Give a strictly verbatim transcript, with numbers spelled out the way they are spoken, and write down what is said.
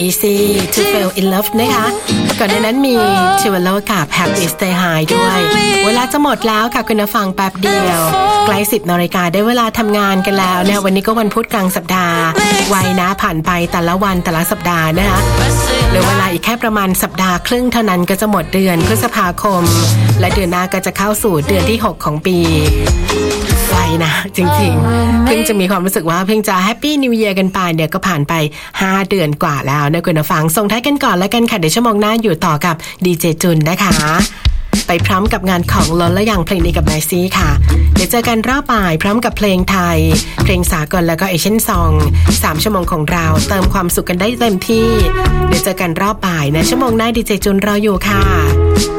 Easy to Fall in Love นะคะก่อนหน้านั้นมี Twirlo กับ Happy Stay High ด้วยเวลาจะหมดแล้วค่ะคุณผู้ฟังแป๊บเดียวใกล้สิบนาฬิกาได้เวลาทำงานกันแล้วเนี่ยวันนี้ก็วันพุธกลางสัปดาห์ไวนะผ่านไปแต่ละวันแต่ละสัปดาห์นะคะเหลือเวลาอีกแค่ประมาณสัปดาห์ครึ่งเท่านั้นก็จะหมดเดือนพฤษภาคมและเดือนหน้าก็จะเข้าสู่เดือนที่หกของปีไวนะจริงๆเพิ่งจะมีความรู้สึกว่าเพิ่งจะแฮปปี้นิวเยียร์กันไปเดี๋ยวก็ผ่านไปห้าเดือนกว่าแล้วนะคุณผู้ฟังส่งท้ายกันก่อนแล้วกันค่ะเดี๋ยวชั่วโมงหน้าอยู่ต่อกับดีเจจุนนะคะไปพร้อมกับงานของล้นและอย่างเพลงนี้กับไมซี่ค่ะเดี๋ยวเจอกันรอบบ่ายพร้อมกับเพลงไทยเพลงสากลแล้วก็เอเชียนซองสามชั่วโมงของเราเติมความสุขกันได้เต็มที่เดี๋ยวเจอกันรอบบ่ายนะชั่วโมงหน้าดีเจจุนรออยู่ค่ะ